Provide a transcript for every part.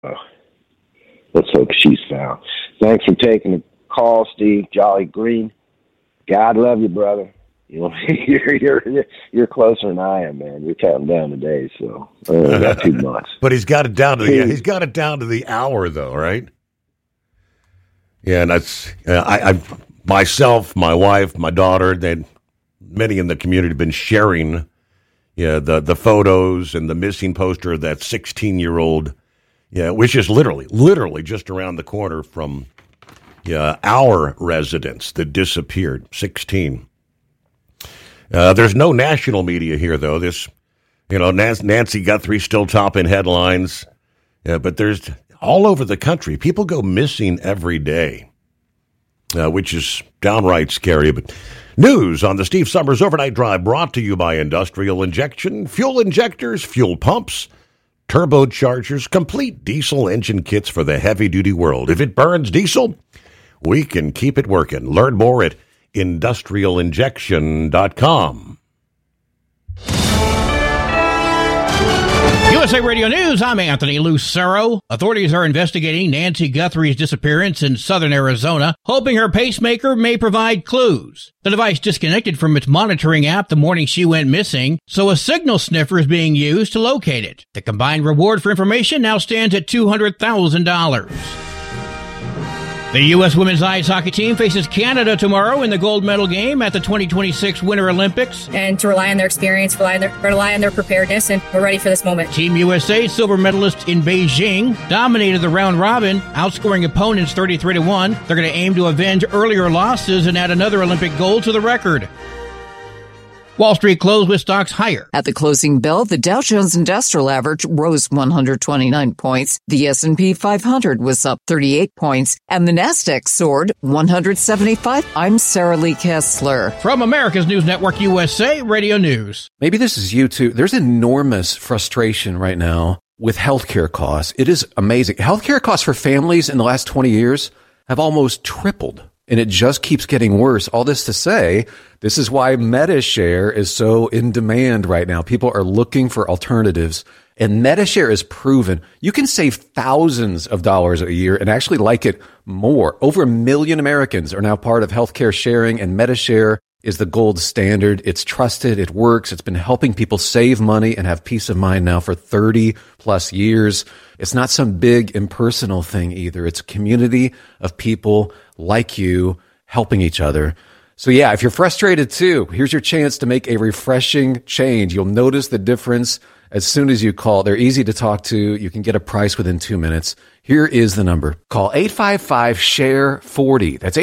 Let's hope she's found. Thanks for taking the call, Steve. Jolly Green. God love you, brother. You're closer than I am, man. You're counting down the days, so I only got 2 months. But he's got it down to the hour, though, right? Yeah, and that's I myself, my wife, my daughter, many in the community have been sharing, the photos and the missing poster of that 16-year-old, which is literally just around the corner from our residence that disappeared, 16. There's no national media here, though. This, Nancy Guthrie still topping headlines, but there's all over the country. People go missing every day, which is downright scary. But news on the Steve Summers Overnight Drive brought to you by Industrial Injection, fuel injectors, fuel pumps, turbochargers, complete diesel engine kits for the heavy-duty world. If it burns diesel, we can keep it working. Learn more at industrialinjection.com. USA Radio News, I'm Anthony Lucero. Authorities are investigating Nancy Guthrie's disappearance in southern Arizona, hoping her pacemaker may provide clues. The device disconnected from its monitoring app the morning she went missing, so a signal sniffer is being used to locate it. The combined reward for information now stands at $200,000. The U.S. women's ice hockey team faces Canada tomorrow in the gold medal game at the 2026 Winter Olympics. And to rely on their experience, rely on their preparedness, and we're ready for this moment. Team USA, silver medalist in Beijing, dominated the round robin, outscoring opponents 33-1. They're going to aim to avenge earlier losses and add another Olympic gold to the record. Wall Street closed with stocks higher. At the closing bell, the Dow Jones Industrial Average rose 129 points. The S&P 500 was up 38 points. And the Nasdaq soared 175. I'm Sarah Lee Kessler. From America's News Network USA, Radio News. Maybe this is you too. There's enormous frustration right now with healthcare costs. It is amazing. Healthcare costs for families in the last 20 years have almost tripled. And it just keeps getting worse. All this to say, this is why MediShare is so in demand right now. People are looking for alternatives. And MediShare is proven you can save thousands of dollars a year and actually like it more. Over 1 million Americans are now part of healthcare sharing, and MediShare is the gold standard. It's trusted. It works. It's been helping people save money and have peace of mind now for 30 plus years. It's not some big impersonal thing either. It's a community of people like you helping each other. So yeah, if you're frustrated too, here's your chance to make a refreshing change. You'll notice the difference as soon as you call. They're easy to talk to. You can get a price within 2 minutes. Here is the number. Call 855-SHARE-40. That's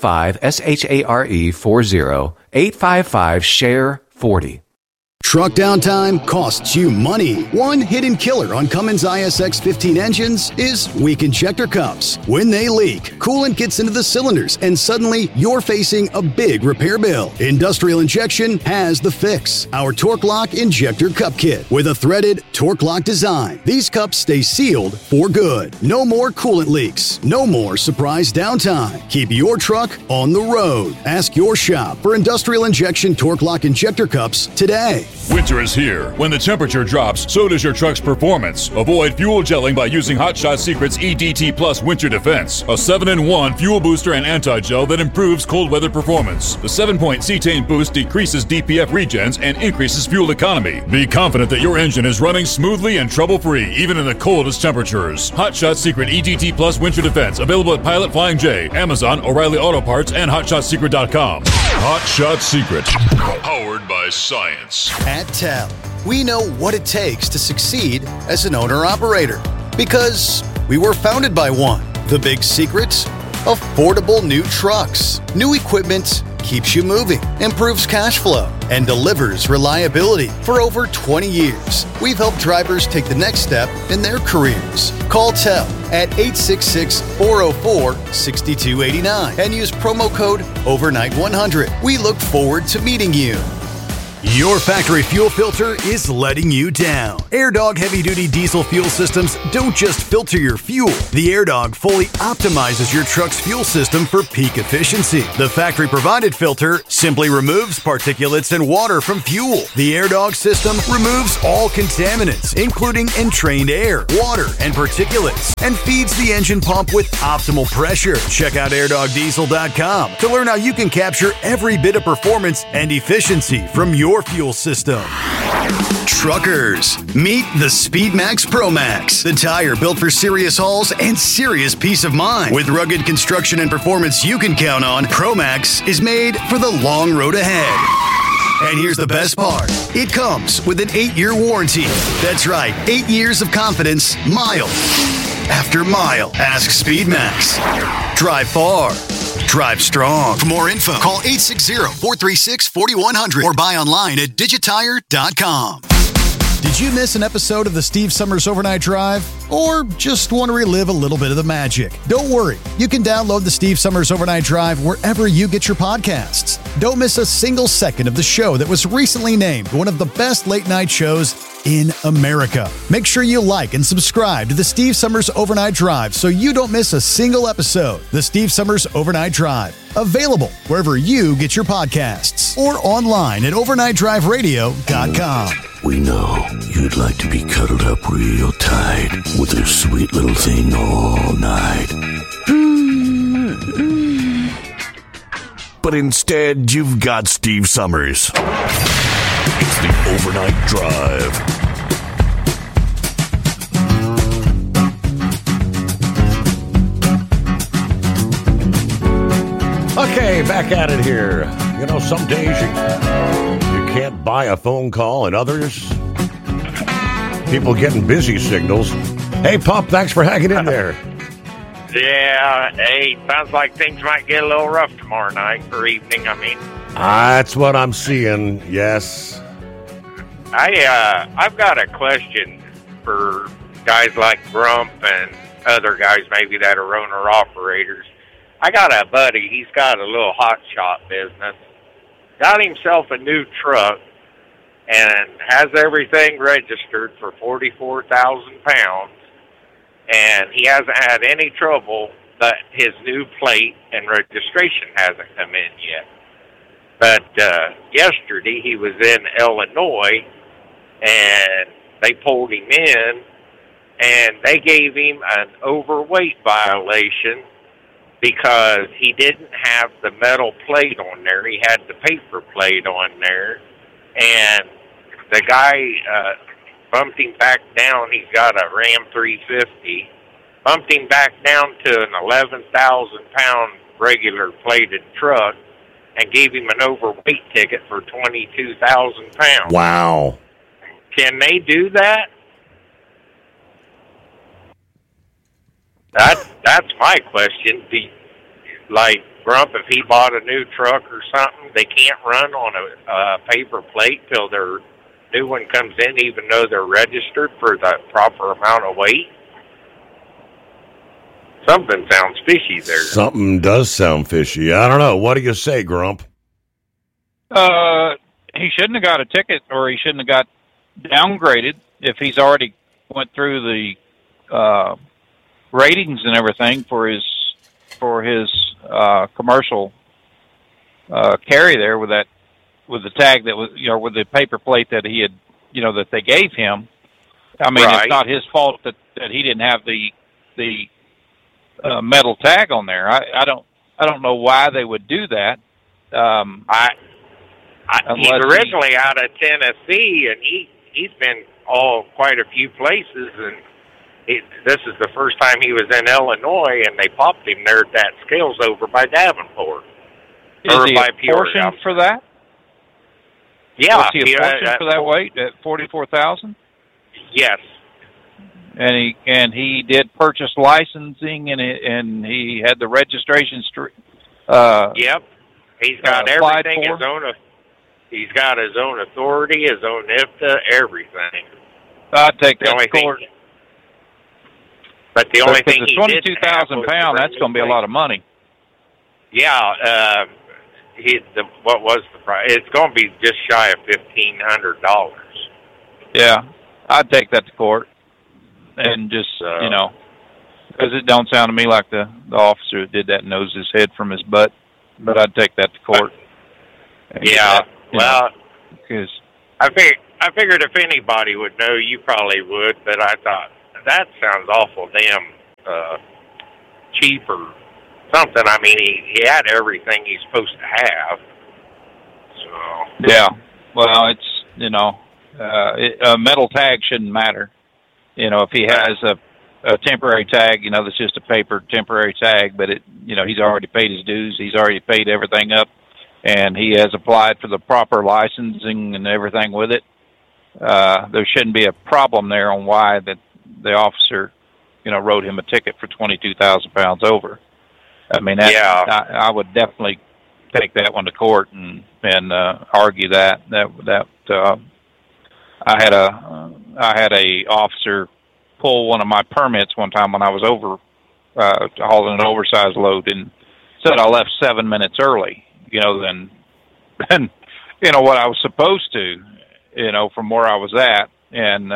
855-SHARE-40. 855-SHARE-40. Truck downtime costs you money. One hidden killer on Cummins ISX 15 engines is weak injector cups. When they leak, coolant gets into the cylinders and suddenly you're facing a big repair bill. Industrial Injection has the fix. Our Torque Lock Injector Cup Kit with a threaded Torque Lock design. These cups stay sealed for good. No more coolant leaks. No more surprise downtime. Keep your truck on the road. Ask your shop for Industrial Injection Torque Lock Injector Cups today. Winter is here. When the temperature drops, so does your truck's performance. Avoid fuel gelling by using Hot Shot Secret's EDT Plus Winter Defense, a 7-in-1 fuel booster and anti-gel that improves cold weather performance. The 7-point cetane boost decreases DPF regens and increases fuel economy. Be confident that your engine is running smoothly and trouble-free, even in the coldest temperatures. Hot Shot Secret EDT Plus Winter Defense, available at Pilot Flying J, Amazon, O'Reilly Auto Parts, and HotShotSecret.com. Hot Shot Secret, powered by science. At TEL, we know what it takes to succeed as an owner-operator because we were founded by one. The big secret? Affordable new trucks. New equipment keeps you moving, improves cash flow, and delivers reliability. For over 20 years, we've helped drivers take the next step in their careers. Call TEL at 866-404-6289 and use promo code OVERNIGHT100. We look forward to meeting you. Your factory fuel filter is letting you down. AirDog heavy-duty diesel fuel systems don't just filter your fuel. The AirDog fully optimizes your truck's fuel system for peak efficiency. The factory-provided filter simply removes particulates and water from fuel. The AirDog system removes all contaminants, including entrained air, water, and particulates, and feeds the engine pump with optimal pressure. Check out airdogdiesel.com to learn how you can capture every bit of performance and efficiency from your fuel system. Truckers, meet the SpeedMax Pro Max, the tire built for serious hauls and serious peace of mind. With rugged construction and performance you can count on, Pro Max is made for the long road ahead. And here's the best part. It comes with an 8-year warranty. That's right, 8 years of confidence, mile after mile. Ask SpeedMax. Drive far. Drive strong. For more info, call 860-436-4100 or buy online at digitire.com. Did you miss an episode of the Steve Summers Overnight Drive? Or just want to relive a little bit of the magic? Don't worry. You can download the Steve Summers Overnight Drive wherever you get your podcasts. Don't miss a single second of the show that was recently named one of the best late-night shows in America. Make sure you like and subscribe to the Steve Summers Overnight Drive so you don't miss a single episode. The Steve Summers Overnight Drive. Available wherever you get your podcasts or online at overnightdriveradio.com. We know you'd like to be cuddled up real tight with a sweet little thing all night. But instead, you've got Steve Summers. It's the Overnight Drive. Okay, back at it here. You know, some days you can't buy a phone call, and others, people getting busy signals. Hey, Pop, thanks for hanging in there. Yeah, hey, sounds like things might get a little rough tomorrow night or evening, I mean. That's what I'm seeing, yes. I've got a question for guys like Grump and other guys maybe that are owner-operators. I got a buddy, he's got a little hot shop business. Got himself a new truck and has everything registered for 44,000 pounds. And he hasn't had any trouble, but his new plate and registration hasn't come in yet. But yesterday he was in Illinois, and they pulled him in, and they gave him an overweight violation because he didn't have the metal plate on there. He had the paper plate on there, and the guy bumped him back down. He's got a Ram 350. Bumped him back down to an 11,000-pound regular plated truck and gave him an overweight ticket for 22,000 pounds. Wow. Can they do that? That's my question. Like Grump, if he bought a new truck or something, they can't run on a paper plate till their new one comes in, even though they're registered for the proper amount of weight? Something sounds fishy there. Something does sound fishy. I don't know. What do you say, Grump? He shouldn't have got a ticket, or he shouldn't have got downgraded if he's already went through the ratings and everything for his commercial carry there with the tag that was, with the paper plate that he had, that they gave him. I mean, right. It's not his fault that he didn't have the metal tag on there. I don't know why they would do that. He's originally out of Tennessee, and he's been quite a few places, and this is the first time he was in Illinois, and they popped him there at that scales over by Davenport. Is he apportioned for that? Yeah. Was he apportioned for that weight at 44,000? Yes. And he did purchase licensing, and he had the registration. Yep. He's got everything. He's got his own authority, his own IFTA, everything. I'd take that to court. But the only thing he 22,000 pounds, that's going to be a lot of money. Yeah. what was the price? It's going to be just shy of $1,500. Yeah, I'd take that to court, and just because it don't sound to me like the officer who did that knows his head from his butt. But I'd take that to court. Yeah, because I figured if anybody would know, you probably would. But I thought that sounds awful damn cheap or something. I mean, he had everything he's supposed to have. So yeah, well, it's a metal tag shouldn't matter. If he has a temporary tag, that's just a paper temporary tag, but he's already paid his dues. He's already paid everything up, and he has applied for the proper licensing and everything with it. There shouldn't be a problem there on why that the officer, wrote him a ticket for 22,000 pounds over. I mean, I would definitely take that one to court and argue that I had a officer pull one of my permits one time when I was over hauling an oversized load, and said I left 7 minutes early. Than what I was supposed to, from where I was at, and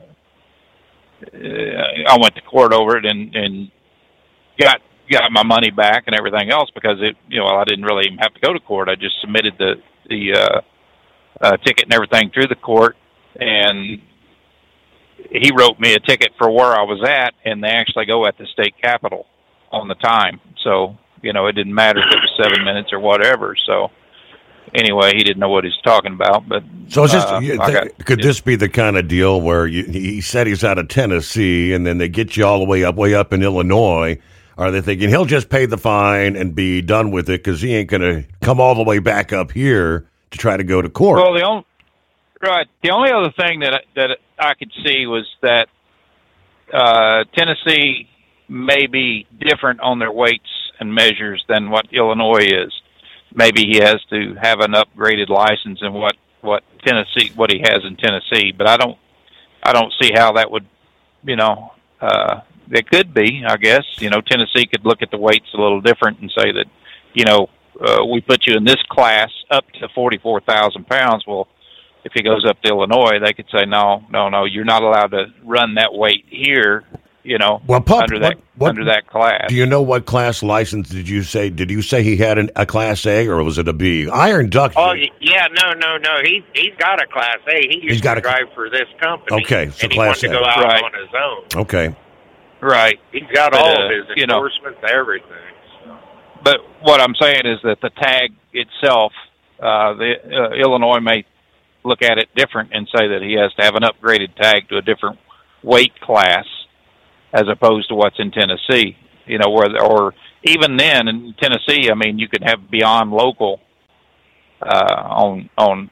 I went to court over it and got my money back and everything else because I didn't really even have to go to court. I just submitted the ticket and everything through the court, and he wrote me a ticket for where I was at, and they actually go at the state capitol on the time. So, it didn't matter if it was 7 minutes or whatever. So anyway, he didn't know what he was talking about. But so it's just, could this be the kind of deal where he said he's out of Tennessee, and then they get you all the way up in Illinois? Are they thinking he'll just pay the fine and be done with it because he ain't going to come all the way back up here to try to go to court? Well, the only other thing that I could see was that Tennessee may be different on their weights and measures than what Illinois is. Maybe he has to have an upgraded license in what he has in Tennessee, but I don't see how that would, it could be, I guess. Tennessee could look at the weights a little different and say that, we put you in this class up to 44,000 pounds. Well, if he goes up to Illinois, they could say, no, you're not allowed to run that weight here, well, Pup, under that class. Do you know what class license did you say? Did you say he had a Class A or was it a B? Iron Duck. Oh, yeah, no. He's got a Class A. He's got to drive for this company. Okay, so and Class he wanted to go out on his own. Okay. Right. He's got all of his endorsements, everything. So. But what I'm saying is that the tag itself, Illinois may look at it different and say that he has to have an upgraded tag to a different weight class as opposed to what's in Tennessee, or even then in Tennessee, I mean, you could have beyond local, so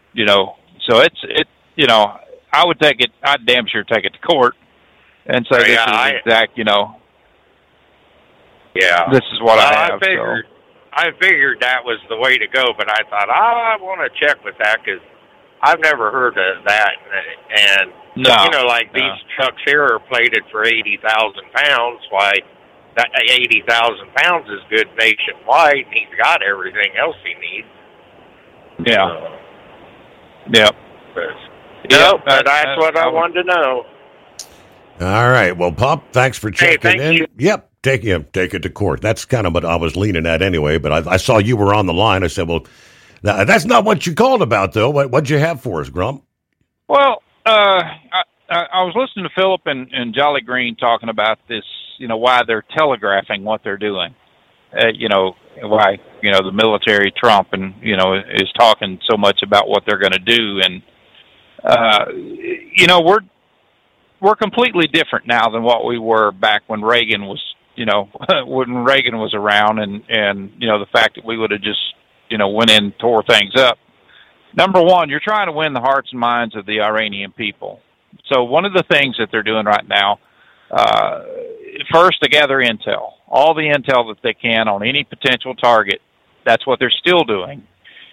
I would take it, I'd damn sure take it to court and say, this is exact, this is what I have. I figured that was the way to go, but I thought, I want to check with that because I've never heard of that. And, these trucks here are plated for 80,000 pounds. Why, that 80,000 pounds is good nationwide, and he's got everything else he needs. Yeah. But that's what I wanted to know. All right. Well, Pop, thanks for checking in. You. Yep. Take it to court. That's kind of what I was leaning at anyway, but I saw you were on the line. I said, well, that's not what you called about, though. What'd you have for us, Grump? Well, I was listening to Philip and Jolly Green talking about this, why they're telegraphing what they're doing. Why, the military, Trump, and, is talking so much about what they're going to do. And, we're completely different now than what we were back when Reagan was, when Reagan was around and the fact that we would have just, went in and tore things up. Number one, you're trying to win the hearts and minds of the Iranian people. So one of the things that they're doing right now, first to gather intel, all the intel that they can on any potential target. That's what they're still doing.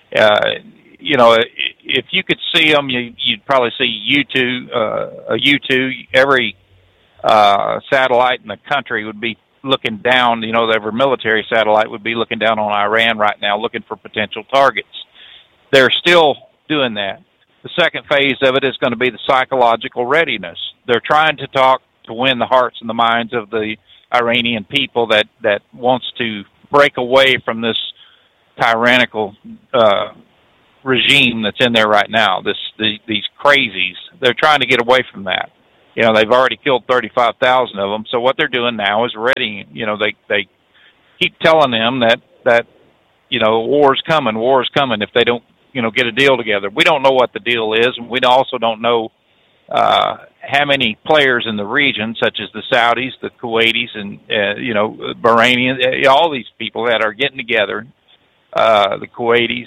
If you could see them, you'd probably see U2. Every satellite in the country would be looking down. Every military satellite would be looking down on Iran right now, looking for potential targets. They're still doing that. The second phase of it is going to be the psychological readiness. They're trying to win the hearts and the minds of the Iranian people that wants to break away from this tyrannical regime that's in there right now. These crazies. They're trying to get away from that. They've already killed 35,000 of them. So what they're doing now is readying. They keep telling them that war's coming if they don't get a deal together. We don't know what the deal is, and we also don't know how many players in the region, such as the Saudis, the Kuwaitis, and Bahrainians, all these people that are getting together, the Kuwaitis,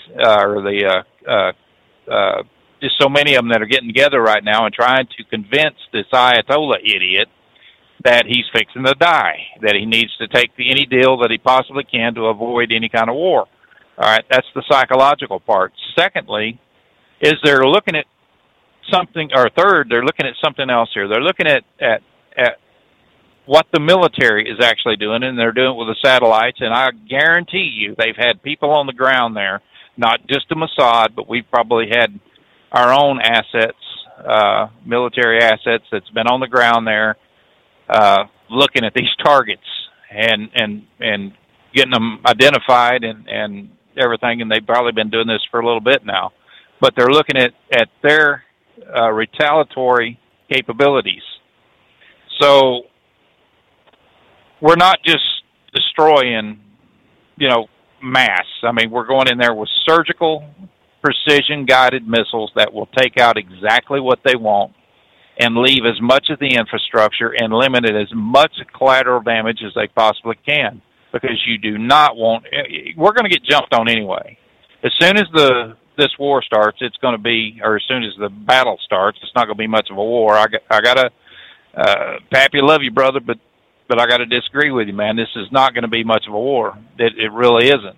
just so many of them that are getting together right now and trying to convince this Ayatollah idiot that he's fixing to die, that he needs to take any deal that he possibly can to avoid any kind of war. All right, that's the psychological part. Secondly, is they're looking at something, or third, they're looking at something else here. They're looking at what the military is actually doing, and they're doing it with the satellites, and I guarantee you they've had people on the ground there, not just the Mossad, but we've probably had our own assets, military assets that's been on the ground there, looking at these targets and getting them identified and everything, and they've probably been doing this for a little bit now. But they're looking at their retaliatory capabilities. So we're not just destroying, mass. I mean, we're going in there with surgical, precision-guided missiles that will take out exactly what they want and leave as much of the infrastructure and limit as much collateral damage as they possibly can, because you do not want... We're going to get jumped on anyway. As soon as this war starts, it's going to be, or as soon as the battle starts, it's not going to be much of a war. I got to, Pappy, love you, brother, but I got to disagree with you, man. This is not going to be much of a war. It really isn't.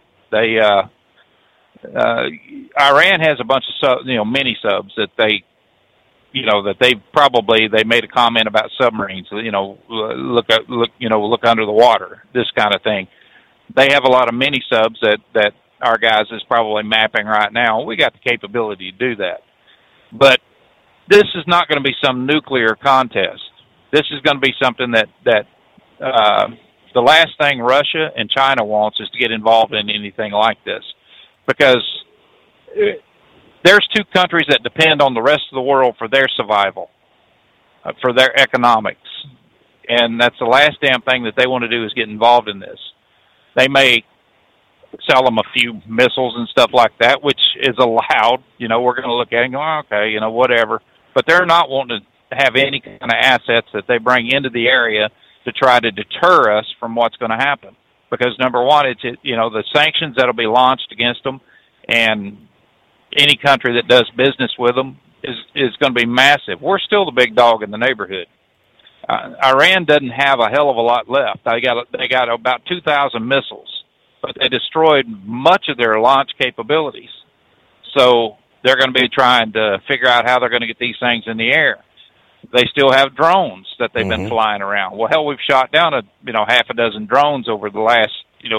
Iran has a bunch of mini subs that they made a comment about submarines. Look under the water, this kind of thing. They have a lot of mini subs that our guys is probably mapping right now. We got the capability to do that, but this is not going to be some nuclear contest. This is going to be something that the last thing Russia and China wants is to get involved in anything like this, because there's two countries that depend on the rest of the world for their survival, for their economics. And that's the last damn thing that they want to do is get involved in this. They may sell them a few missiles and stuff like that, which is allowed. We're going to look at it and go, okay, whatever. But they're not wanting to have any kind of assets that they bring into the area to try to deter us from what's going to happen. Because number one, it's the sanctions that'll be launched against them, and any country that does business with them is going to be massive. We're still the big dog in the neighborhood. Iran doesn't have a hell of a lot left. They got about 2,000 missiles, but they destroyed much of their launch capabilities. So they're going to be trying to figure out how they're going to get these things in the air. They still have drones that they've been flying around. Well, hell, we've shot down half a dozen drones over the last 3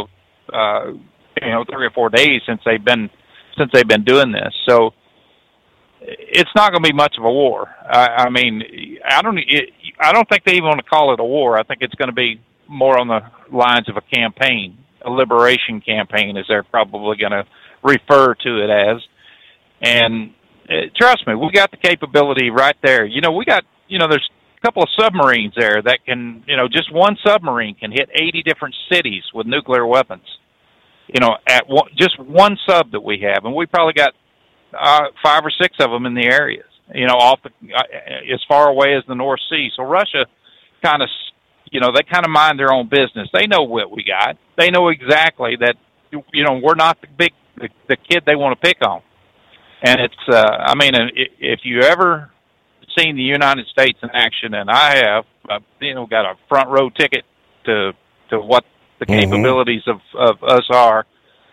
or 4 days since they've been doing this. So it's not going to be much of a war. I don't think they even want to call it a war. I think it's going to be more on the lines of a campaign, a liberation campaign, as they're probably going to refer to it as. And trust me, we got the capability right there. We got, there's a couple of submarines there that can, just one submarine can hit 80 different cities with nuclear weapons. At just one sub that we have, and we probably got 5 or 6 of them in the areas, as far away as the North Sea. So Russia kind of, they kind of mind their own business. They know what we got. They know exactly that, we're not the kid they want to pick on. And it's, if you ever seen the United States in action, and I have, got a front row ticket to what the capabilities of us are,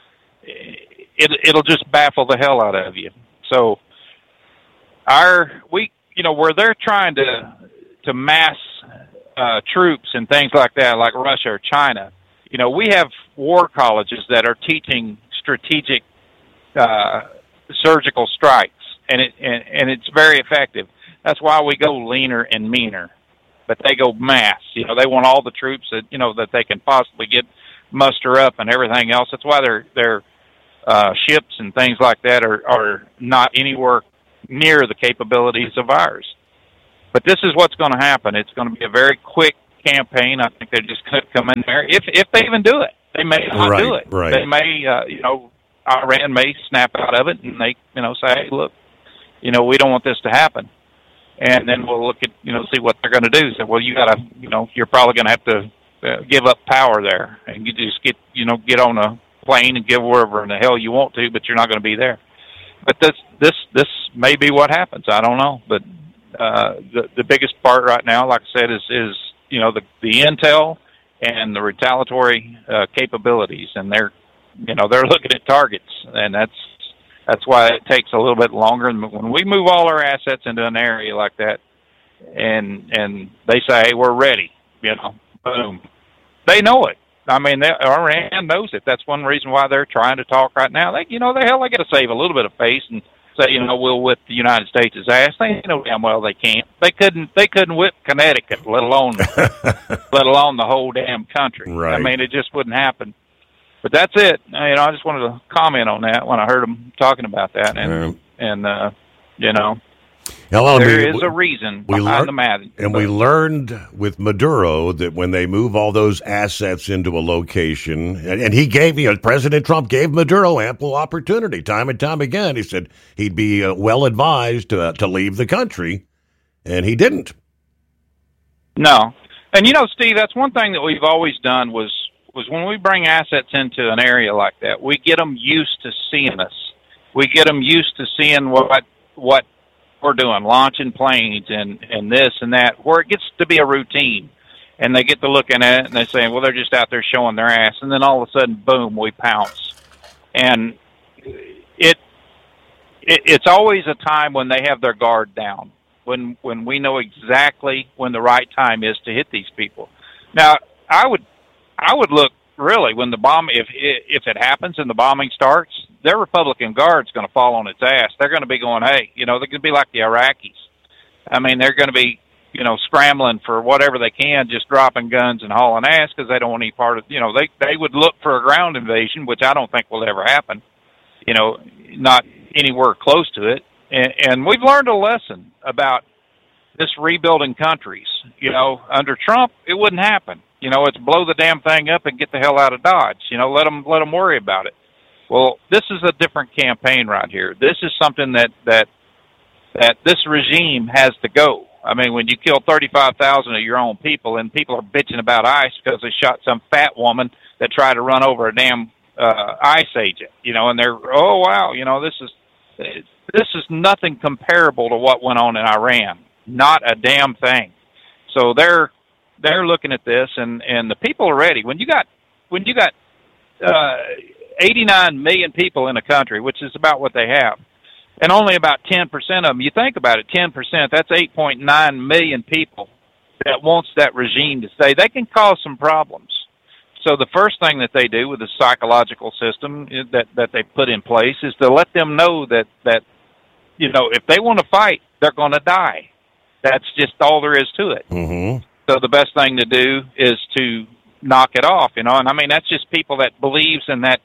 it'll just baffle the hell out of you. So where they're trying to mass troops and things like that, like Russia or China. You know, we have war colleges that are teaching strategic surgical strikes, and it's very effective. That's why we go leaner and meaner, but they go mass. You know, they want all the troops that that they can possibly muster up and everything else. That's why their ships and things like that are not anywhere near the capabilities of ours. But this is what's going to happen. It's going to be a very quick campaign. I think they're just going to come in there if they even do it. They may not do it. Right. They may, Iran may snap out of it and they, say, hey, look, we don't want this to happen. And then we'll look at, see what they're going to do. So, well, you got to, you're probably going to have to give up power there, and you just get on a plane and get wherever in the hell you want to, but you're not going to be there. But this may be what happens. I don't know. But the biggest part right now, like I said, is the intel and the retaliatory capabilities, and they're looking at targets, and that's why it takes a little bit longer. And when we move all our assets into an area like that, and they say, hey, we're ready, boom, they know it. I mean, Iran knows it. That's one reason why they're trying to talk right now. They got to save a little bit of face and say, we'll whip the United States' ass. They know damn well they can't. They couldn't whip Connecticut, let alone the whole damn country. Right. I mean, it just wouldn't happen. But that's it. I just wanted to comment on that when I heard them talking about that, there is a reason behind the matter. And we learned with Maduro that when they move all those assets into a location, and he gave, President Trump gave Maduro ample opportunity time and time again. He said he'd be well advised to leave the country, and he didn't. No. And, Steve, that's one thing that we've always done was when we bring assets into an area like that, we get them used to seeing us. We get them used to seeing what we're doing, launching planes and this and that, where it gets to be a routine. And they get to looking at it and they say, well, they're just out there showing their ass. And then all of a sudden, boom, we pounce. And it's always a time when they have their guard down, when we know exactly when the right time is to hit these people. Now, I would look really when the bomb, if it happens and the bombing starts, their Republican Guard's going to fall on its ass. They're going to be going, hey, they're going to be like the Iraqis. I mean, they're going to be, scrambling for whatever they can, just dropping guns and hauling ass because they don't want any part of, they would look for a ground invasion, which I don't think will ever happen, not anywhere close to it. And we've learned a lesson about this rebuilding countries. Under Trump, it wouldn't happen. It's blow the damn thing up and get the hell out of Dodge. Let them worry about it. Well, this is a different campaign right here. This is something that this regime has to go. I mean, when you kill 35,000 of your own people and people are bitching about ICE because they shot some fat woman that tried to run over a damn ICE agent, and they're, oh, wow, this is nothing comparable to what went on in Iran. Not a damn thing. So they're looking at this, and the people are ready. When you got 89 million people in a country, which is about what they have, and only about 10% of them, you think about it, 10%, that's 8.9 million people that wants that regime to stay. They can cause some problems. So the first thing that they do with the psychological system that they put in place is to let them know that if they want to fight, they're going to die. That's just all there is to it. Mm-hmm. So the best thing to do is to knock it off, and I mean, that's just people that believes in that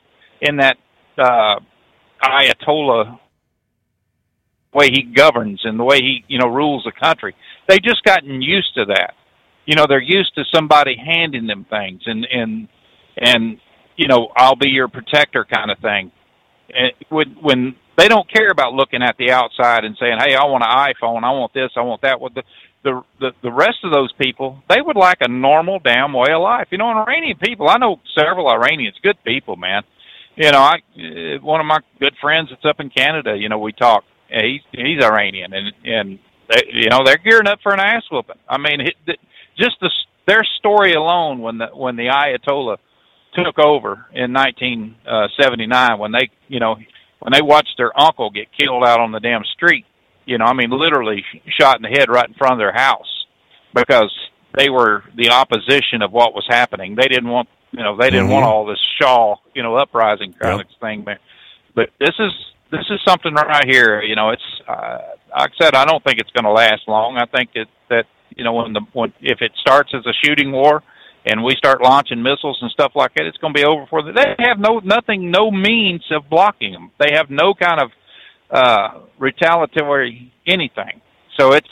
Ayatollah way he governs and the way he, rules the country. They've just gotten used to that. They're used to somebody handing them things and I'll be your protector kind of thing. And when they don't care about looking at the outside and saying, hey, I want an iPhone, I want this, I want that. With the rest of those people, they would like a normal damn way of life. Iranian people, I know several Iranians, good people, man. One of my good friends that's up in Canada, we talk. He's Iranian, and they're gearing up for an ass whooping. I mean, their story alone when the Ayatollah took over in 1979, when they watched their uncle get killed out on the damn street, literally shot in the head right in front of their house because they were the opposition of what was happening. They didn't want, they didn't want all this Shaw, uprising kind of thing. But this is something right here. It's like I said, I don't think it's going to last long. I think that if it starts as a shooting war and we start launching missiles and stuff like that, it's going to be over for them. They have no means of blocking them. They have no kind of retaliatory anything. So it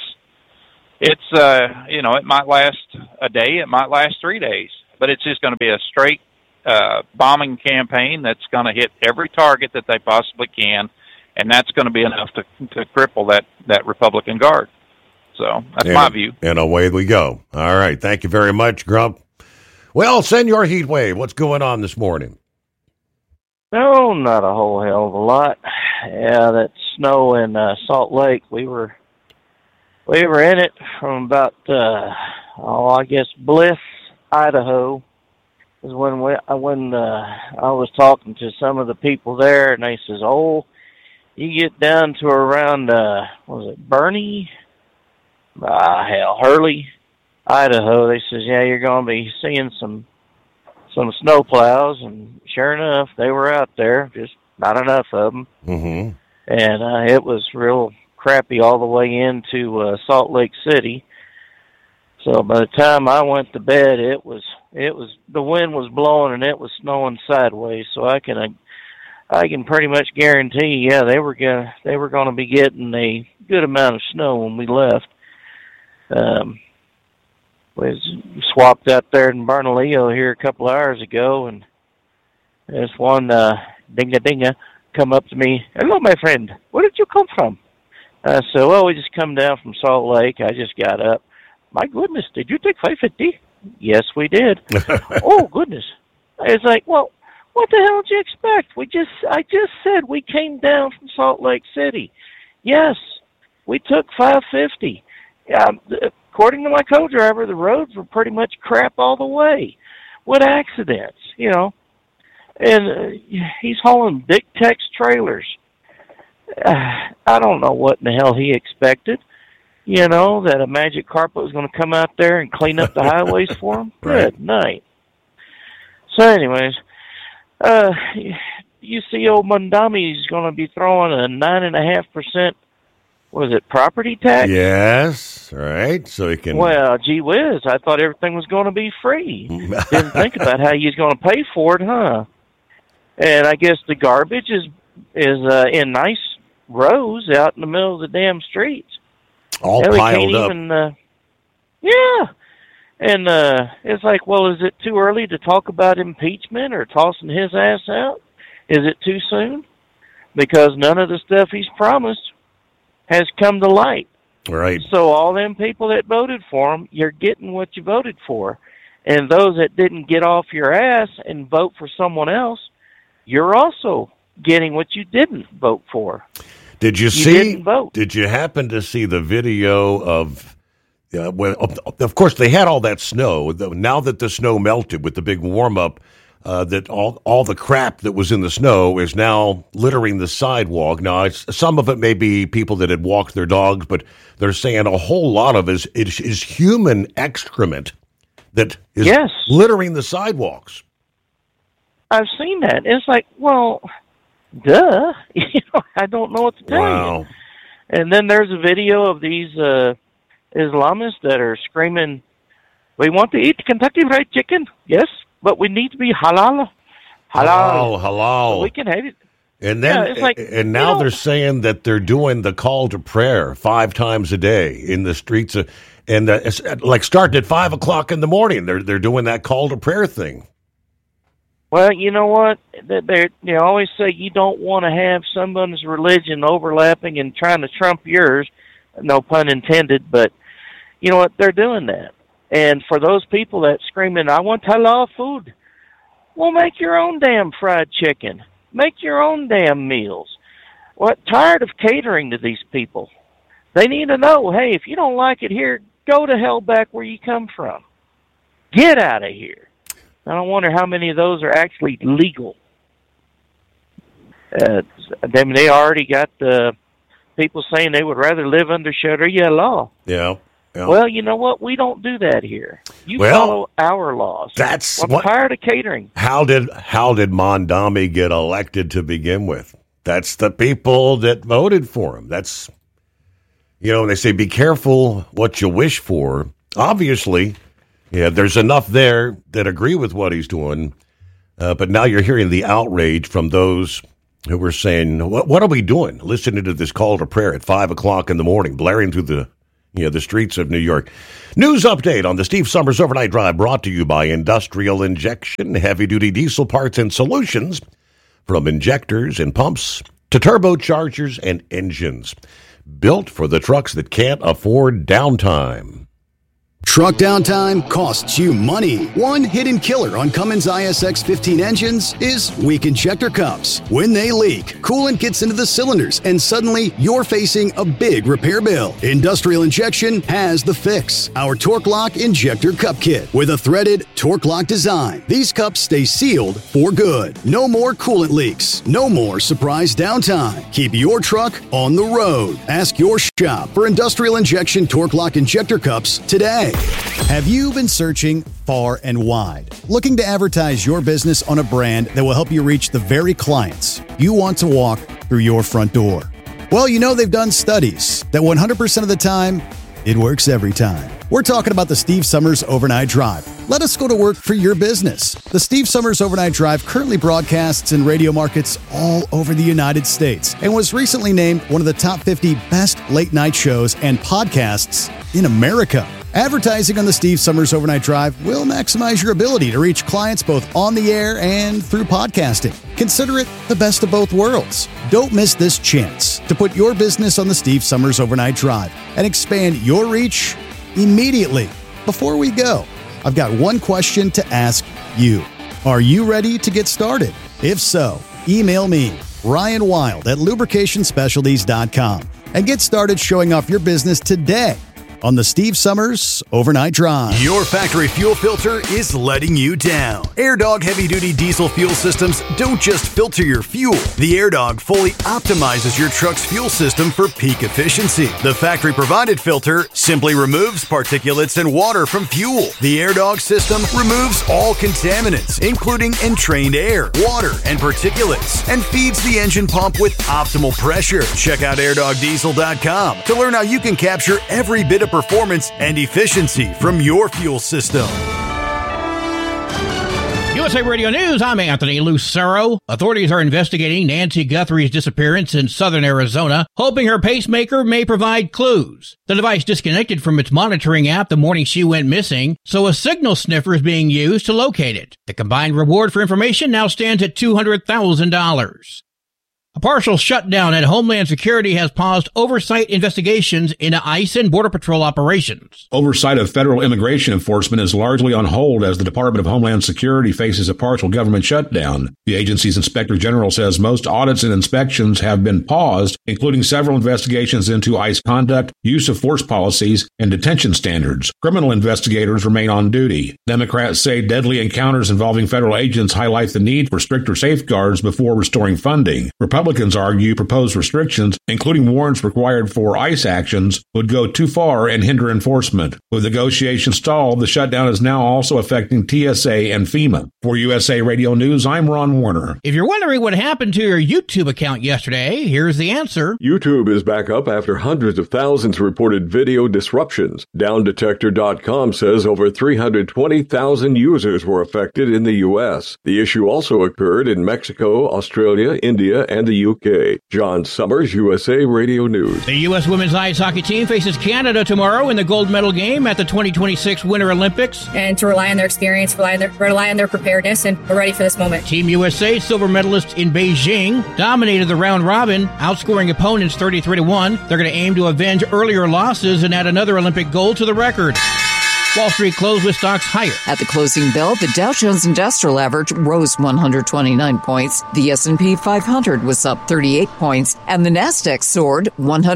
might last a day, it might last 3 days, but it's just going to be a straight bombing campaign that's going to hit every target that they possibly can, and that's going to be enough to cripple that Republican Guard. So that's my view. And away we go. All right. Thank you very much, Grump. Well, Senor Heatwave, what's going on this morning? No, not a whole hell of a lot. Yeah, that snow in Salt Lake, we were in it from about, Bliss, Idaho, is when I was talking to some of the people there, and they says, you get down to around, Bernie? Hurley, Idaho. They says, yeah, you're going to be seeing some snow plows, and sure enough, they were out there, just not enough of them. Mm-hmm. And it was real crappy all the way into Salt Lake City. So by the time I went to bed, it was the wind was blowing and it was snowing sideways. So I can pretty much guarantee, they were going to be getting a good amount of snow when we left. We swapped out there in Bernalillo here a couple of hours ago, and this one dinga come up to me. Hello, my friend. Where did you come from? I said, well, we just come down from Salt Lake. I just got up. My goodness, did you take 550? Yes, we did. Oh, goodness. It's like, well, what the hell did you expect? I just said we came down from Salt Lake City. Yes, we took 550. According to my co-driver, the roads were pretty much crap all the way with accidents, And he's hauling big Tex trailers. I don't know what in the hell he expected. That a magic carpet was going to come out there and clean up the highways for him. Right. Good night. So anyways, you see old Mondami's going to be throwing a 9.5%, property tax? Yes, right. So he can... Well, gee whiz, I thought everything was going to be free. Didn't think about how he's going to pay for it, huh? And I guess the garbage is in nice rows out in the middle of the damn streets. All piled up. Yeah. And it's like, well, is it too early to talk about impeachment or tossing his ass out? Is it too soon? Because none of the stuff he's promised has come to light. Right. So all them people that voted for him, you're getting what you voted for. And those that didn't get off your ass and vote for someone else, you're also getting what you didn't vote for. Did you didn't vote. Did you happen to see the video of, of course, they had all that snow. Now that the snow melted with the big warm-up, that all the crap that was in the snow is now littering the sidewalk. Now, some of it may be people that had walked their dogs, but they're saying a whole lot of it is human excrement that is littering the sidewalks. I've seen that. It's like, well, duh. I don't know what to tell you. And then there's a video of these Islamists that are screaming, we want to eat Kentucky Fried Chicken. Yes, but we need to be halal. Halal. So we can have it. And then, it's like, and now they're saying that they're doing the call to prayer 5 times a day in the streets, and it's like starting at 5 o'clock in the morning. They're doing that call to prayer thing. Well, you know what? They always say you don't want to have someone's religion overlapping and trying to trump yours. No pun intended, but you know what? They're doing that. And for those people that screaming, I want halal food, well, make your own damn fried chicken. Make your own damn meals. Tired of catering to these people. They need to know, hey, if you don't like it here, go to hell back where you come from. Get out of here. I don't wonder how many of those are actually legal. They already got the people saying they would rather live under Sharia law. Yeah. Yeah. Well, you know what? We don't do that here. You follow our laws. That's I'm tired of catering. How did Mondami get elected to begin with? That's the people that voted for him. That's, when they say be careful what you wish for. Obviously, there's enough there that agree with what he's doing. But now you're hearing the outrage from those who were saying, what are we doing? Listening to this call to prayer at 5 o'clock in the morning, blaring through the streets of New York. News update on the Steve Summers Overnight Drive, brought to you by Industrial Injection, heavy-duty diesel parts and solutions, from injectors and pumps to turbochargers and engines, built for the trucks that can't afford downtime. Truck downtime costs you money. One hidden killer on Cummins ISX 15 engines is weak injector cups. When they leak, coolant gets into the cylinders and suddenly you're facing a big repair bill. Industrial Injection has the fix. Our Torque Lock Injector Cup Kit with a threaded Torque Lock design. These cups stay sealed for good. No more coolant leaks. No more surprise downtime. Keep your truck on the road. Ask your shop for Industrial Injection Torque Lock Injector Cups today. Have you been searching far and wide, looking to advertise your business on a brand that will help you reach the very clients you want to walk through your front door? Well, they've done studies that 100% of the time, it works every time. We're talking about the Steve Summers Overnight Drive. Let us go to work for your business. The Steve Summers Overnight Drive currently broadcasts in radio markets all over the United States and was recently named one of the top 50 best late-night shows and podcasts in America. Advertising on the Steve Summers Overnight Drive will maximize your ability to reach clients both on the air and through podcasting. Consider it the best of both worlds. Don't miss this chance to put your business on the Steve Summers Overnight Drive and expand your reach immediately. Before we go, I've got one question to ask you. Are you ready to get started? If so, email me, Ryan Wild at lubricationspecialties.com, and get started showing off your business today on the Steve Summers Overnight Drive. Your factory fuel filter is letting you down. AirDog heavy-duty diesel fuel systems don't just filter your fuel. The AirDog fully optimizes your truck's fuel system for peak efficiency. The factory-provided filter simply removes particulates and water from fuel. The AirDog system removes all contaminants, including entrained air, water, and particulates, and feeds the engine pump with optimal pressure. Check out airdogdiesel.com to learn how you can capture every bit of performance and efficiency from your fuel system. USA Radio News, I'm Anthony Lucero. Authorities are investigating Nancy Guthrie's disappearance in southern Arizona, hoping her pacemaker may provide clues. The device disconnected from its monitoring app the morning she went missing, so a signal sniffer is being used to locate it. The combined reward for information now stands at $200,000. A partial shutdown at Homeland Security has paused oversight investigations into ICE and Border Patrol operations. Oversight of federal immigration enforcement is largely on hold as the Department of Homeland Security faces a partial government shutdown. The agency's Inspector General says most audits and inspections have been paused, including several investigations into ICE conduct, use of force policies, and detention standards. Criminal investigators remain on duty. Democrats say deadly encounters involving federal agents highlight the need for stricter safeguards before restoring funding. Republicans argue proposed restrictions, including warrants required for ICE actions, would go too far and hinder enforcement. With negotiations stalled, the shutdown is now also affecting TSA and FEMA. For USA Radio News, I'm Ron Warner. If you're wondering what happened to your YouTube account yesterday, here's the answer. YouTube is back up after hundreds of thousands reported video disruptions. DownDetector.com says over 320,000 users were affected in the U.S. The issue also occurred in Mexico, Australia, India, and the UK. John Summers, USA Radio News. The U.S. women's ice hockey team faces Canada tomorrow in the gold medal game at the 2026 Winter Olympics. And to rely on their experience, rely on their preparedness, and we're ready for this moment. Team USA, silver medalists in Beijing, dominated the round robin, outscoring opponents 33-1. They're going to aim to avenge earlier losses and add another Olympic gold to the record. Wall Street closed with stocks higher. At the closing bell, the Dow Jones Industrial Average rose 129 points. The S&P 500 was up 38 points. And the Nasdaq soared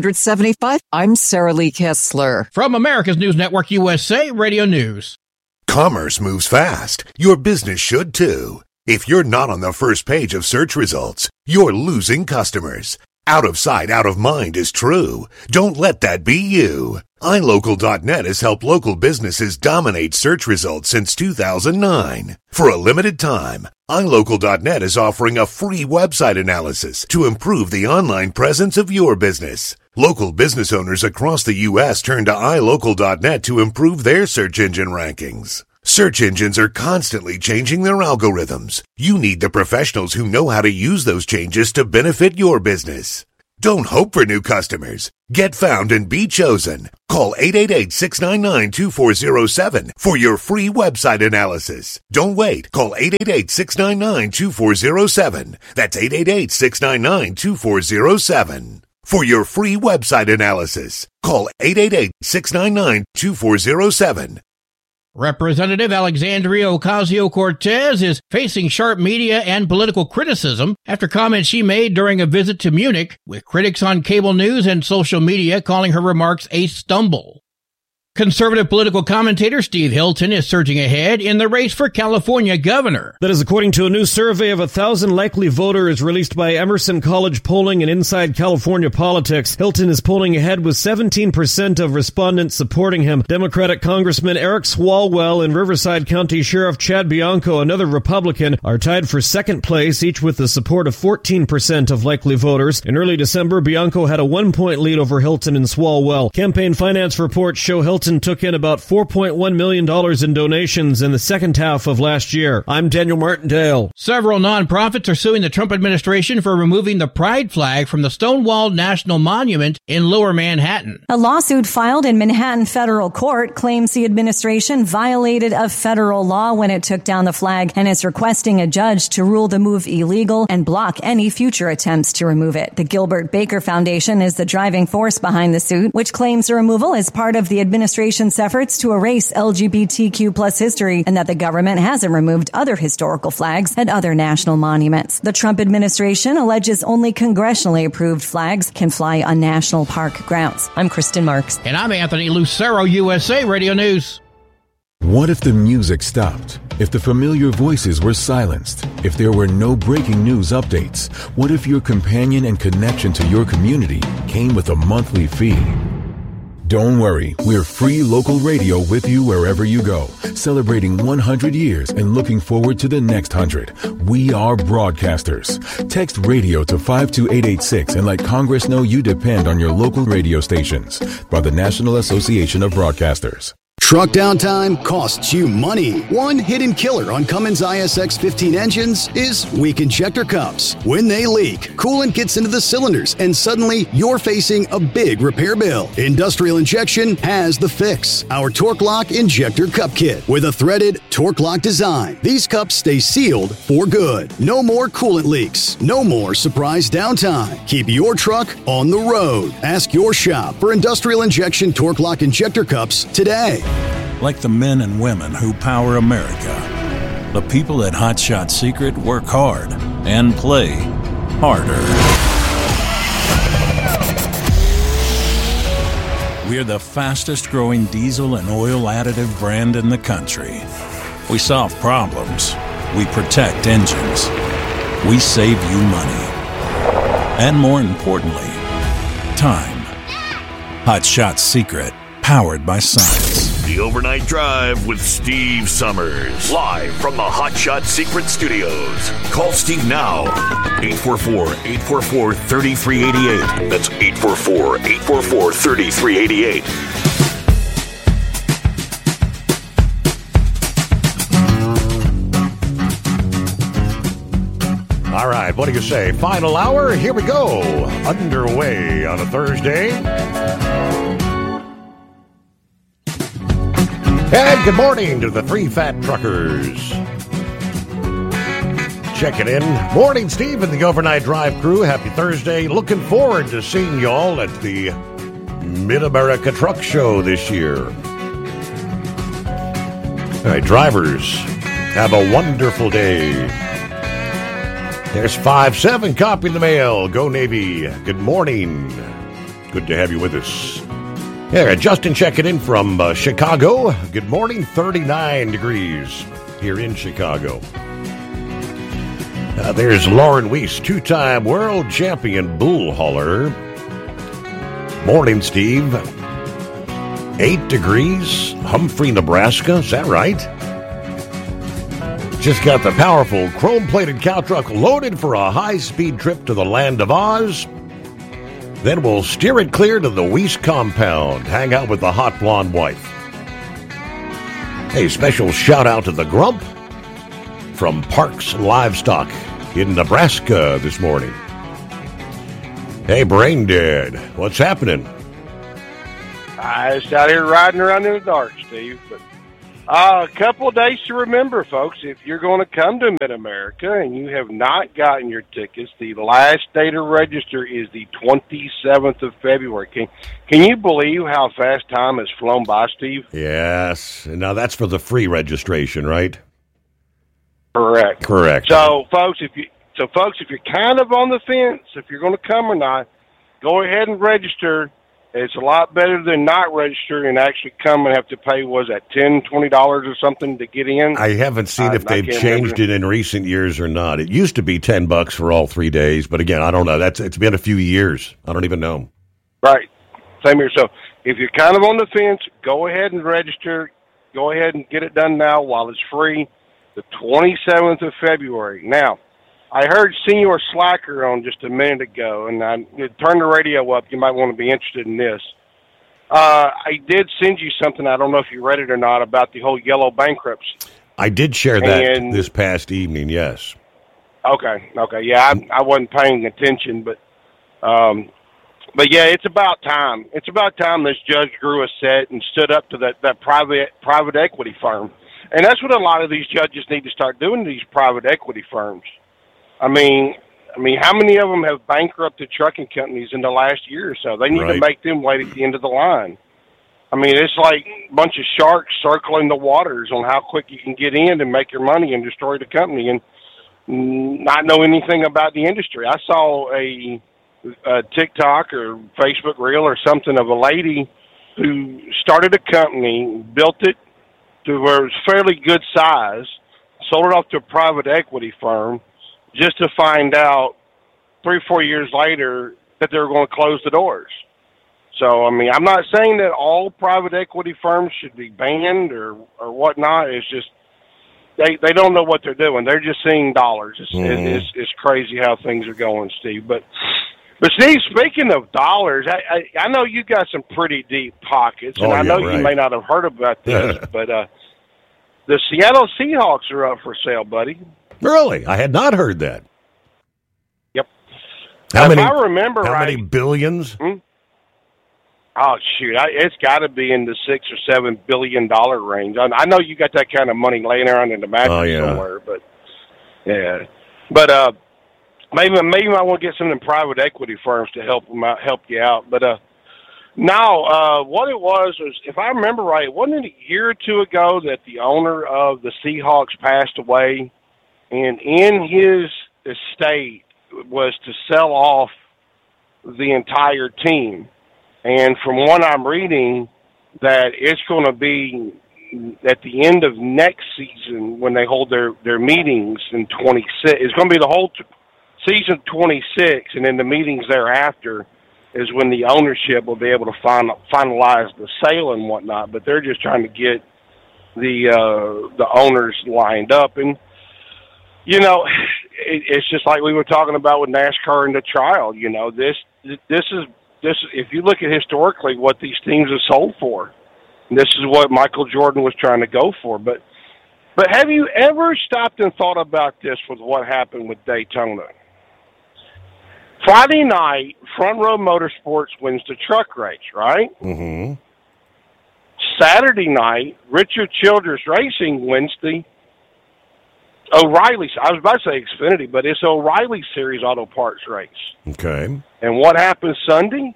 175. I'm Sarah Lee Kessler. From America's News Network, USA Radio News. Commerce moves fast. Your business should too. If you're not on the first page of search results, you're losing customers. Out of sight, out of mind is true. Don't let that be you. iLocal.net has helped local businesses dominate search results since 2009. For a limited time, iLocal.net is offering a free website analysis to improve the online presence of your business. Local business owners across the U.S. turn to iLocal.net to improve their search engine rankings. Search engines are constantly changing their algorithms. You need the professionals who know how to use those changes to benefit your business. Don't hope for new customers. Get found and be chosen. Call 888-699-2407 for your free website analysis. Don't wait. Call 888-699-2407. That's 888-699-2407. For your free website analysis, call 888-699-2407. Representative Alexandria Ocasio-Cortez is facing sharp media and political criticism after comments she made during a visit to Munich, with critics on cable news and social media calling her remarks a stumble. Conservative political commentator Steve Hilton is surging ahead in the race for California governor. That is according to a new survey of 1,000 likely voters released by Emerson College Polling and Inside California Politics. Hilton is polling ahead with 17% of respondents supporting him. Democratic Congressman Eric Swalwell and Riverside County Sheriff Chad Bianco, another Republican, are tied for second place, each with the support of 14% of likely voters. In early December, Bianco had a 1-point lead over Hilton and Swalwell. Campaign finance reports show Hilton took in about $4.1 million in donations in the second half of last year. I'm Daniel Martindale. Several nonprofits are suing the Trump administration for removing the pride flag from the Stonewall National Monument in Lower Manhattan. A lawsuit filed in Manhattan federal court claims the administration violated a federal law when it took down the flag and is requesting a judge to rule the move illegal and block any future attempts to remove it. The Gilbert Baker Foundation is the driving force behind the suit, which claims the removal is part of the administration's efforts to erase LGBTQ plus history and that the government hasn't removed other historical flags at other national monuments. The Trump administration alleges only congressionally approved flags can fly on national park grounds. I'm Kristen Marks. And I'm Anthony Lucero, USA Radio News. What if the music stopped? If the familiar voices were silenced? If there were no breaking news updates? What if your companion and connection to your community came with a monthly fee? Don't worry, we're free local radio with you wherever you go, celebrating 100 years and looking forward to the next 100. We are broadcasters. Text radio to 52886 and let Congress know you depend on your local radio stations. By the National Association of Broadcasters. Truck downtime costs you money. One hidden killer on Cummins ISX 15 engines is weak injector cups. When they leak, coolant gets into the cylinders and suddenly you're facing a big repair bill. Industrial Injection has the fix. Our Torque Lock Injector Cup Kit with a threaded Torque Lock design. These cups stay sealed for good. No more coolant leaks. No more surprise downtime. Keep your truck on the road. Ask your shop for Industrial Injection Torque Lock Injector Cups today. Like the men and women who power America, the people at Hot Shot Secret work hard and play harder. We're the fastest growing diesel and oil additive brand in the country. We solve problems. We protect engines. We save you money. And more importantly, time. Hot Shot Secret, powered by science. The Overnight Drive with Steve Summers. Live from the Hot Shot Secret Studios. Call Steve now. 844-844-3388. That's 844-844-3388. All right, what do you say? Final hour, here we go. Underway on a Thursday. And good morning to the three fat truckers. Checking in. Morning, Steve and the Overnight Drive crew. Happy Thursday. Looking forward to seeing y'all at the Mid-America Truck Show this year. All right, drivers, have a wonderful day. There's 5-7 copy in the mail. Go Navy. Good morning. Good to have you with us. Yeah, Justin checking in from Chicago. Good morning, 39 degrees here in Chicago. There's Lauren Weiss, two-time world champion bull hauler. Morning, Steve. 8 degrees, Humphrey, Nebraska. Is that right? Just got the powerful chrome-plated cow truck loaded for a high-speed trip to the land of Oz. Then we'll steer it clear to the Weiss compound, hang out with the hot blonde wife. Hey, special shout-out to the Grump from Parks Livestock in Nebraska this morning. Hey, Brain Dead, what's happening? I just out here riding around in the dark, Steve. But a couple of days to remember, folks. If you're going to come to Mid-America and you have not gotten your tickets, the last day to register is the 27th of February. Can you believe how fast time has flown by, Steve? Yes. Now, that's for the free registration, right? Correct. Correct. So, folks, if you're kind of on the fence, if you're going to come or not, go ahead and register. It's a lot better than not registering and actually come and have to pay, was that $10, $20 or something to get in? I haven't seen if they've changed it in recent years or not. It used to be $10 for all 3 days, but again, I don't know. It's been a few years. I don't even know. Right. Same here. So if you're kind of on the fence, go ahead and register. Go ahead and get it done now while it's free, the 27th of February. Now, I heard Senior Slacker on just a minute ago, and I turned the radio up. You might want to be interested in this. I did send you something. I don't know if you read it or not about the whole yellow bankruptcy. I did share that this past evening, yes. Okay. Yeah, I wasn't paying attention, but yeah, it's about time. It's about time this judge grew a set and stood up to that private equity firm. And that's what a lot of these judges need to start doing to these private equity firms. I mean, how many of them have bankrupted trucking companies in the last year or so? They need to make them wait at the end of the line. I mean, it's like a bunch of sharks circling the waters on how quick you can get in and make your money and destroy the company and not know anything about the industry. I saw a TikTok or Facebook reel or something of a lady who started a company, built it to where it was fairly good size, sold it off to a private equity firm, just to find out 3 or 4 years later that they were going to close the doors. So, I mean, I'm not saying that all private equity firms should be banned or whatnot. It's just they don't know what they're doing. They're just seeing dollars. It's crazy how things are going, Steve. But Steve, speaking of dollars, I know you got some pretty deep pockets, and I know you may not have heard about this, but the Seattle Seahawks are up for sale, buddy. Really? I had not heard that. Yep. How many many billions? Oh, shoot. It's got to be in the $6 or $7 billion range. I know you got that kind of money laying around in the mattress somewhere, but yeah. But maybe I want to get some of them private equity firms to help you out. But now, what it was, if I remember right, wasn't it a year or two ago that the owner of the Seahawks passed away? And in his estate was to sell off the entire team. And from what I'm reading, that it's going to be at the end of next season when they hold their meetings in 26. It's going to be the whole season 26, and then the meetings thereafter is when the ownership will be able to finalize the sale and whatnot. But they're just trying to get the owners lined up. And you know, it's just like we were talking about with NASCAR and the trial. You know, this is if you look at historically what these teams have sold for, this is what Michael Jordan was trying to go for. But have you ever stopped and thought about this with what happened with Daytona? Friday night, Front Row Motorsports wins the truck race, right? Mm-hmm. Saturday night, Richard Childress Racing wins the O'Reilly, I was about to say Xfinity, but it's O'Reilly Series Auto Parts race. Okay. And what happens Sunday?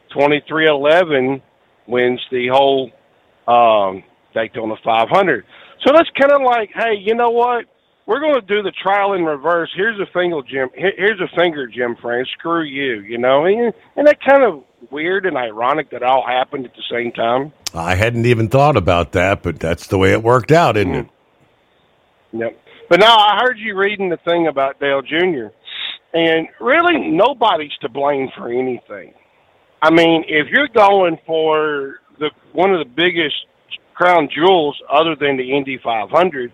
2311 wins the whole Daytona 500. So that's kind of like, hey, you know what? We're going to do the trial in reverse. Here's a finger, Jim France. Screw you, you know? And that kind of weird and ironic that all happened at the same time. I hadn't even thought about that, but that's the way it worked out, isn't it? Yep. But now I heard you reading the thing about Dale Jr., and really nobody's to blame for anything. I mean, if you're going for one of the biggest crown jewels other than the Indy 500,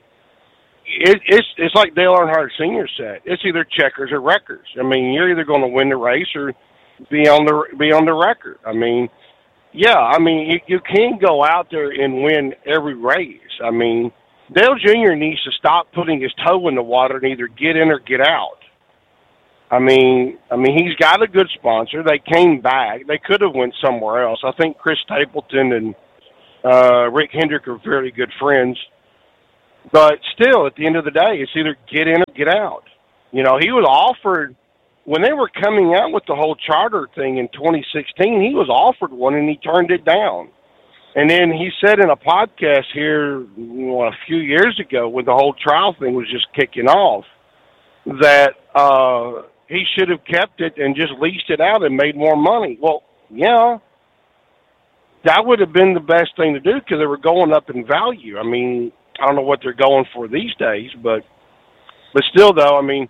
it's like Dale Earnhardt Sr. said. It's either checkers or wreckers. I mean, you're either going to win the race or be on the record. I mean, yeah, I mean, you can't go out there and win every race. I mean, Dale Jr. needs to stop putting his toe in the water and either get in or get out. I mean, he's got a good sponsor. They came back. They could have went somewhere else. I think Chris Stapleton and Rick Hendrick are very good friends. But still, at the end of the day, it's either get in or get out. You know, he was offered, when they were coming out with the whole charter thing in 2016, he was offered one and he turned it down. And then he said in a podcast here a few years ago when the whole trial thing was just kicking off that he should have kept it and just leased it out and made more money. Well, yeah, that would have been the best thing to do because they were going up in value. I mean, I don't know what they're going for these days, but still, though, I mean,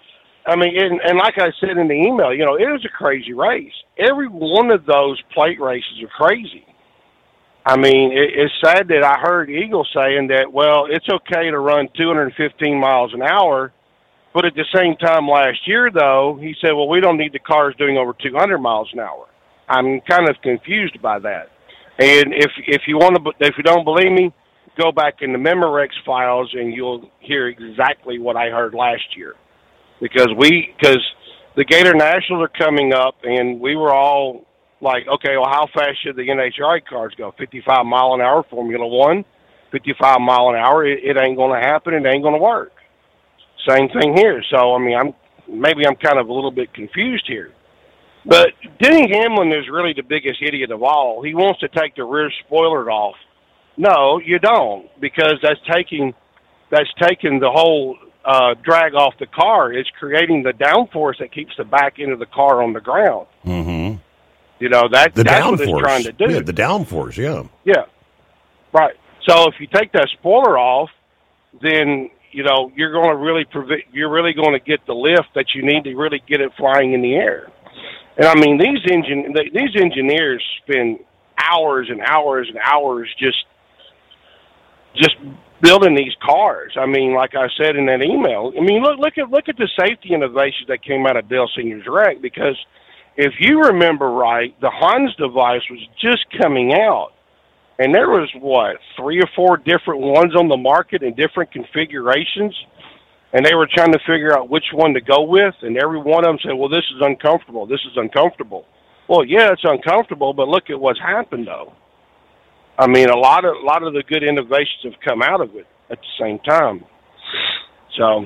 and like I said in the email, you know, it was a crazy race. Every one of those plate races are crazy. I mean, it's sad that I heard Eagle saying that, well, it's okay to run 215 miles an hour, but at the same time last year, though, he said, well, we don't need the cars doing over 200 miles an hour. I'm kind of confused by that. And if you don't believe me, go back in the Memorex files and you'll hear exactly what I heard last year. Because the Gator Nationals are coming up, and we were all like, okay, well, how fast should the NHRA cars go? 55 mile an hour, Formula One, 55 mile an hour. It ain't going to happen. It ain't going to work. Same thing here. So, I mean, I'm kind of a little bit confused here. But Denny Hamlin is really the biggest idiot of all. He wants to take the rear spoiler off. No, you don't, because that's taking the whole drag off the car. It's creating the downforce that keeps the back end of the car on the ground. Mm-hmm. You know, that's what it's trying to do. Yeah, the downforce, yeah. Yeah, right. So if you take that spoiler off, then, you know, you're going to really going to get the lift that you need to really get it flying in the air. And, I mean, these engineers spend hours and hours and hours just building these cars. I mean, like I said in that email, I mean, look at the safety innovations that came out of Dale Sr.'s wreck, because if you remember right, the Hans device was just coming out, and there was, 3 or 4 different ones on the market in different configurations, and they were trying to figure out which one to go with, and every one of them said, well, this is uncomfortable, this is uncomfortable. Well, yeah, it's uncomfortable, but look at what's happened, though. I mean, a lot of the good innovations have come out of it at the same time. So,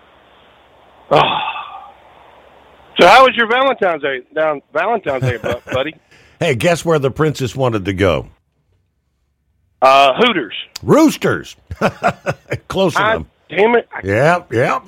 So how was your Valentine's Day, buddy? Hey, guess where the princess wanted to go? Hooters. Roosters. Close enough. Damn it. Yep.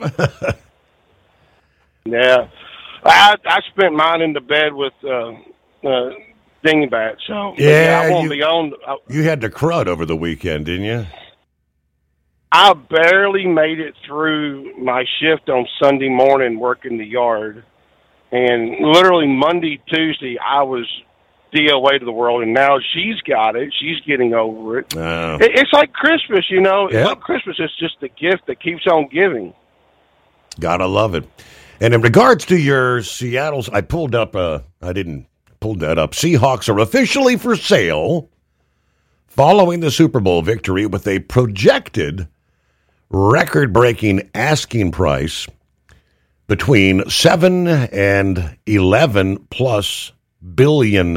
Yeah. I spent mine in the bed with Dingbat, so yeah, I won't be on. You had to crud over the weekend, didn't you? I barely made it through my shift on Sunday morning working the yard. And literally Monday, Tuesday, I was DOA to the world, and now she's got it. She's getting over it. It's like Christmas, you know. It's like Christmas. It's just the gift that keeps on giving. Gotta love it. And in regards to your Seattle's, I pulled up, I didn't pull that up. Seahawks are officially for sale following the Super Bowl victory with a projected record-breaking asking price between $7 and $11+ billion.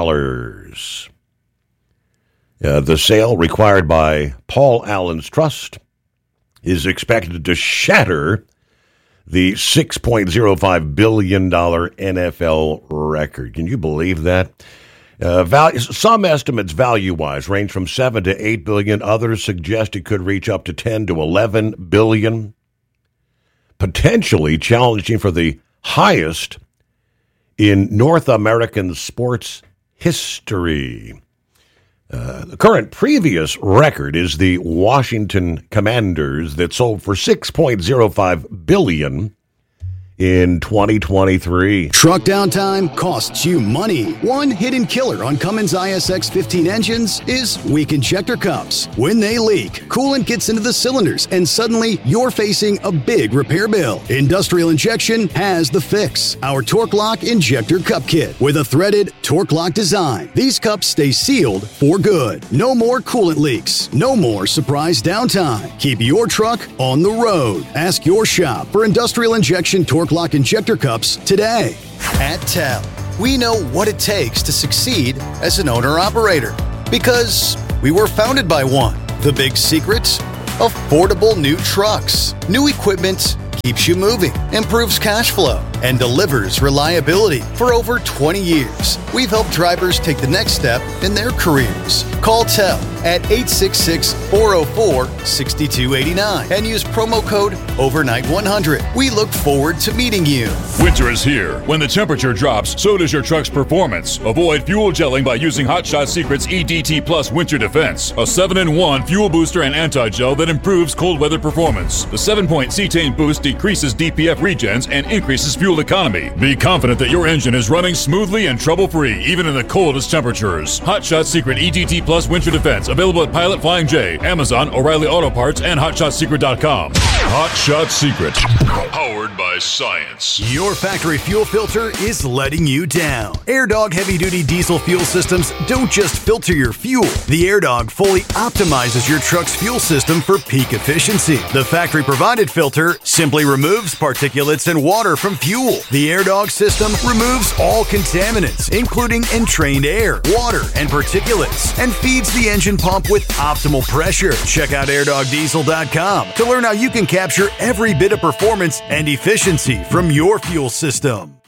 The sale, required by Paul Allen's trust, is expected to shatter the $6.05 billion NFL record. Can you believe that? Some estimates value-wise range from $7 to $8 billion. Others suggest it could reach up to $10 to $11 billion. Potentially challenging for the highest in North American sports history. The current previous record is the Washington Commanders that sold for $6.05 billion in 2023. Truck downtime costs you money. One hidden killer on Cummins ISX 15 engines is weak injector cups. When they leak, coolant gets into the cylinders and suddenly you're facing a big repair bill. Industrial Injection has the fix. Our Torque Lock Injector Cup Kit with a threaded Torque Lock design. These cups stay sealed for good. No more coolant leaks. No more surprise downtime. Keep your truck on the road. Ask your shop for Industrial Injection Torque Lock Injector Cups today. At TEL, we know what it takes to succeed as an owner-operator because we were founded by one. The big secret? Affordable new trucks. New equipment keeps you moving, improves cash flow, and delivers reliability. For over 20 years, we've helped drivers take the next step in their careers. Call TEL at 866-404-6289 and use promo code OVERNIGHT100. We look forward to meeting you. Winter is here. When the temperature drops, so does your truck's performance. Avoid fuel gelling by using Hot Shot Secret's EDT Plus Winter Defense, a 7-in-1 fuel booster and anti-gel that improves cold weather performance. The 7-point cetane boost decreases DPF regens and increases fuel economy. Be confident that your engine is running smoothly and trouble-free, even in the coldest temperatures. Hot Shot Secret EDT Plus Winter Defense, available at Pilot Flying J, Amazon, O'Reilly Auto Parts, and HotShotSecret.com. Hot Shot Secret, powered by science. Your factory fuel filter is letting you down. AirDog heavy-duty diesel fuel systems don't just filter your fuel. The AirDog fully optimizes your truck's fuel system for peak efficiency. The factory-provided filter simply removes particulates and water from fuel. The AirDog system removes all contaminants, including entrained air, water, and particulates, and feeds the engine pump with optimal pressure. Check out airdogdiesel.com to learn how you can capture every bit of performance and efficiency from your fuel system.